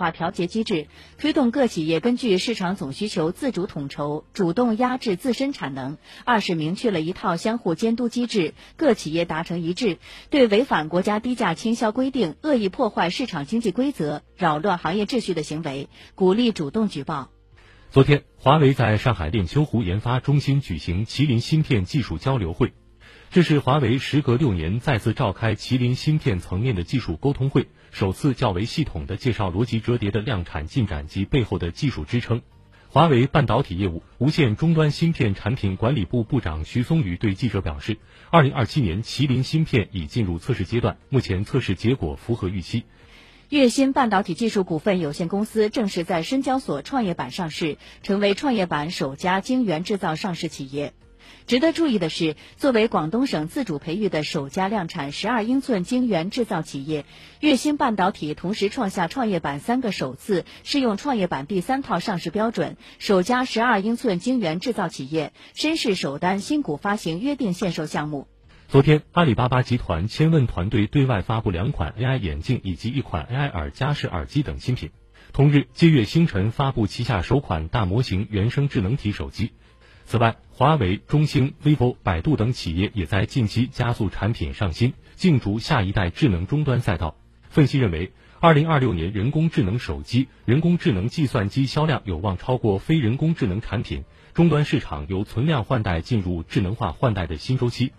化调节机制，推动各企业根据市场总需求自主统筹，主动压制自身产能。二是明确了一套相互监督机制，各企业达成一致，对违反国家低价倾销规定、恶意破坏市场经济规则、扰乱行业秩序的行为，鼓励主动举报。 昨天，华为在上海练丘湖研发中心举行麒麟芯片技术交流会。这是华为时隔6年再次召开麒麟芯片层面的技术沟通会，首次较为系统地介绍逻辑折叠的量产进展及背后的技术支撑。华为半导体业务无线终端芯片产品管理部部长徐松宇对记者表示，2027年麒麟芯片已进入测试阶段，目前测试结果符合预期。 粤芯半导体技术股份有限公司正式在深交所创业板上市，成为创业板首家晶圆制造上市企业。值得注意的是，作为广东省自主培育的首家量产12英寸晶圆制造企业，粤芯半导体同时创下创业板3个首次，适用创业板第3套上市标准，首家12英寸晶圆制造企业，深市首单新股发行约定限售项目。 昨天，阿里巴巴集团千问团队对外发布2款 AI 眼镜以及1款 AI 耳夹式耳机等新品。同日，接月星辰发布旗下首款大模型原生智能体手机。此外，华为、中兴、vivo、百度等企业也在近期加速产品上新，竞逐下一代智能终端赛道。分析认为，2026年人工智能手机、人工智能计算机销量有望超过非人工智能产品，终端市场由存量换代进入智能化换代的新周期。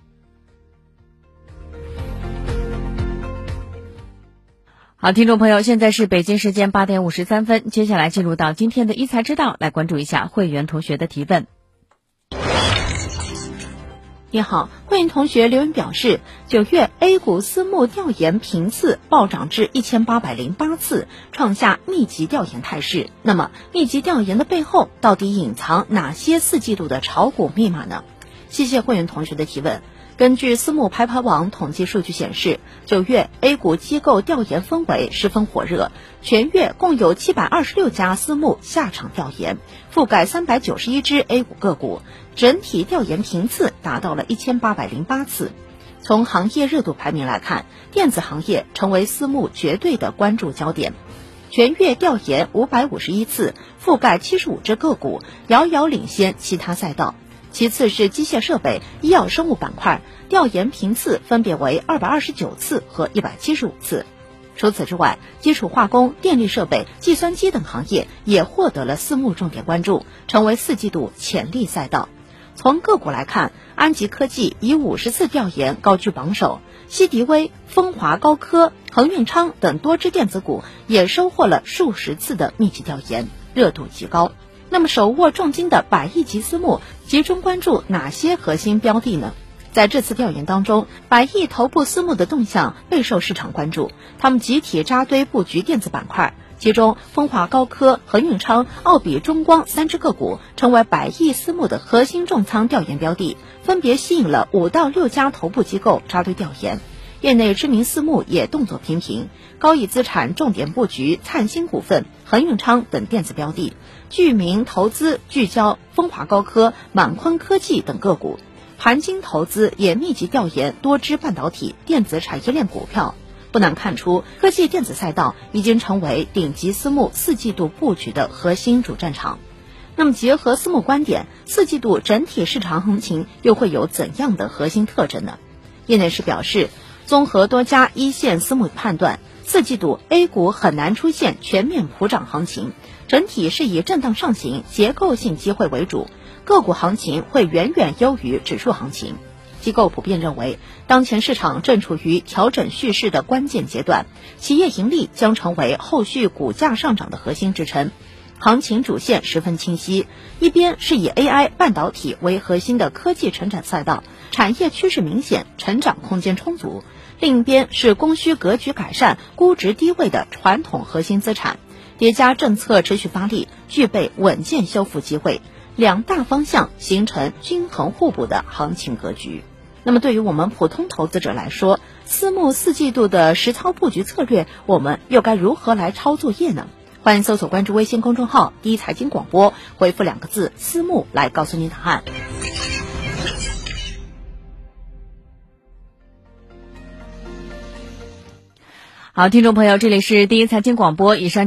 好，听众朋友，现在是北京时间8点53分，接下来进入到今天的一财之道，来关注一下会员同学的提问。 你好，会员同学留言表示，9月 A 股私募调研频次暴涨至1808次，创下密集调研态势。那么，密集调研的背后到底隐藏哪些4季度的炒股密码呢？谢谢会员同学的提问。根据私募排排网统计数据显示，9月 A 股机构调研氛围十分火热，全月共有726家私募下场调研，覆盖391只 A 股个股，整体调研频次达到了1808次。从行业热度排名来看，电子行业成为私募绝对的关注焦点。全月调研551次，覆盖75只个股，遥遥领先其他赛道。其次是机械设备、医药生物板块，调研频次分别为229次和175次。除此之外，基础化工、电力设备、计算机等行业也获得了私募重点关注，成为4季度潜力赛道。从个股来看，安吉科技以50次调研高居榜首，西迪威、风华高科、恒运昌等多只电子股也收获了数十次的密集调研，热度极高。那么手握重金的100亿级私募集中关注哪些核心标的呢？在这次调研当中，100亿头部私募的动向备受市场关注，他们集体扎堆布局电子板块，其中风华高科、恒运昌、奥比中光3只个股成为100亿私募的核心重仓调研标的，分别吸引了5到6家头部机构扎堆调研。业内知名私募也动作频频，高毅资产重点布局灿星股份、恒运昌等电子标的，聚明投资聚焦风华高科、满坤科技等个股，盘金投资也密集调研多只半导体、电子产业链股票。不难看出，科技电子赛道已经成为顶级私募4季度布局的核心主战场。那么结合私募观点，4季度整体市场行情又会有怎样的核心特征呢？业内人士表示，综合多家一线私募判断，4季度 A 股很难出现全面普涨行情，整体是以震荡上行、结构性机会为主，个股行情会远远优于指数行情。机构普遍认为，当前市场正处于调整蓄势的关键阶段，企业盈利将成为后续股价上涨的核心支撑。行情主线十分清晰，一边是以 AI 半导体为核心的科技成长赛道，产业趋势明显，成长空间充足；另一边是供需格局改善、估值低位的传统核心资产，叠加政策持续发力，具备稳健修复机会。两大方向形成均衡互补的行情格局。那么对于我们普通投资者来说，私募4季度的实操布局策略，我们又该如何来抄作业呢？欢迎搜索关注微信公众号第一财经广播，回复2个字私募来告诉您答案。 好，听众朋友，这里是第一财经广播，以上